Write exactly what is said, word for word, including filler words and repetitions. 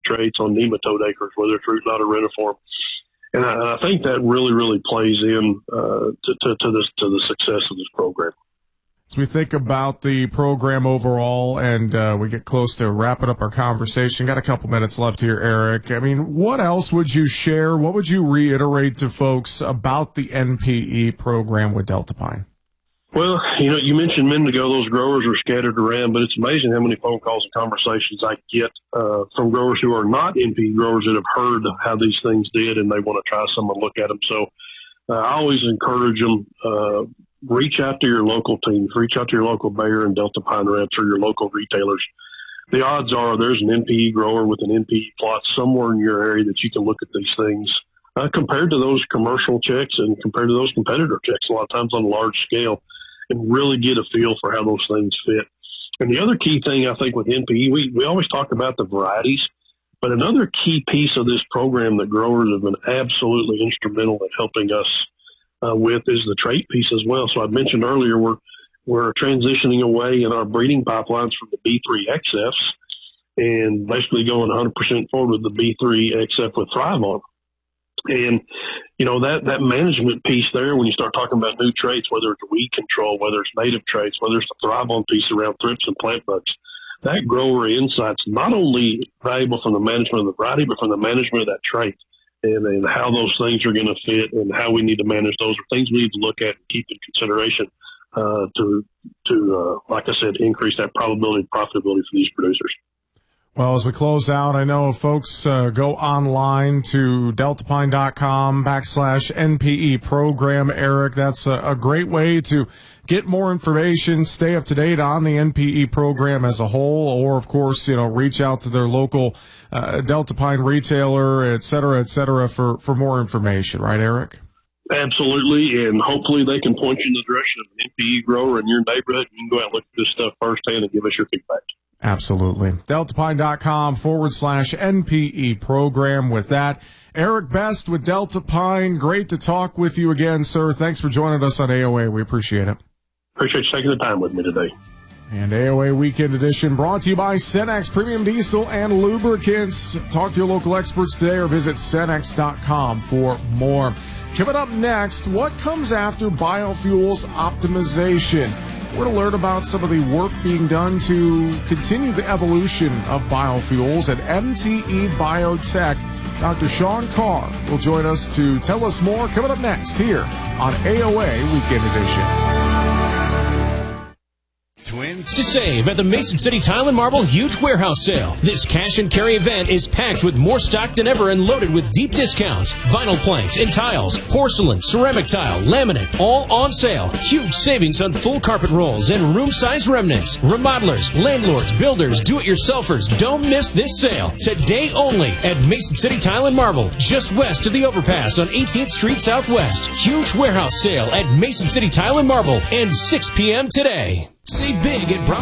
traits on nematode acres, whether it's root knot or reniform. And I, and I think that really, really plays in uh, to, to, to, this, to the success of this program. As we think about the program overall and uh, we get close to wrapping up our conversation, got a couple minutes left here, Eric. I mean, what else would you share? What would you reiterate to folks about the N P E program with Delta Pine? Well, you know, you mentioned a minute ago those growers are scattered around, but it's amazing how many phone calls and conversations I get uh, from growers who are not N P E growers that have heard how these things did and they want to try some and look at them. So uh, I always encourage them, uh, reach out to your local teams, reach out to your local Bayer and Delta Pine reps or your local retailers. The odds are there's an N P E grower with an N P E plot somewhere in your area that you can look at these things uh, compared to those commercial checks and compared to those competitor checks a lot of times on a large scale and really get a feel for how those things fit. And the other key thing I think with N P E, we, we always talk about the varieties, but another key piece of this program that growers have been absolutely instrumental in helping us Uh, with is the trait piece as well. So I mentioned earlier we're we're transitioning away in our breeding pipelines from the B three X Fs and basically going one hundred percent forward with the B three X F with Thrive on. And you know that that management piece there, when you start talking about new traits, whether it's weed control, whether it's native traits, whether it's the Thrive on piece around thrips and plant bugs, that grower insight's not only valuable from the management of the variety, but from the management of that trait. And, and how those things are going to fit and how we need to manage those are things we need to look at and keep in consideration uh, to, to uh, like I said, increase that probability of profitability for these producers. Well, as we close out, I know folks uh, go online to deltapine.com backslash NPE program. Eric, that's a, a great way to get more information, stay up to date on the N P E program as a whole, or, of course, you know, reach out to their local uh, Delta Pine retailer, et cetera, et cetera, for, for more information. Right, Eric? Absolutely, and hopefully they can point you in the direction of an N P E grower in your neighborhood. You can go out and look at this stuff firsthand and give us your feedback. Absolutely. deltapine.com forward slash NPE program. With that, Eric Best with Delta Pine. Great to talk with you again, sir. Thanks for joining us on A O A. We appreciate it. Appreciate you taking the time with me today. And A O A Weekend Edition brought to you by Cenex Premium Diesel and Lubricants. Talk to your local experts today or visit cenex dot com for more. Coming up next, what comes after biofuels optimization? We're going to learn about some of the work being done to continue the evolution of biofuels at M T E Biotech. Doctor Sean Carr will join us to tell us more coming up next here on A O A Weekend Edition. Twins to save at the Mason City Tile and Marble Huge Warehouse Sale. This cash and carry event is packed with more stock than ever and loaded with deep discounts. Vinyl planks and tiles, porcelain, ceramic tile, laminate, all on sale. Huge savings on full carpet rolls and room size remnants. Remodelers, landlords, builders, do-it-yourselfers, don't miss this sale. Today only at Mason City Tile and Marble, just west of the overpass on eighteenth Street Southwest. Huge warehouse sale at Mason City Tile and Marble and six p.m. today. Save big at Brown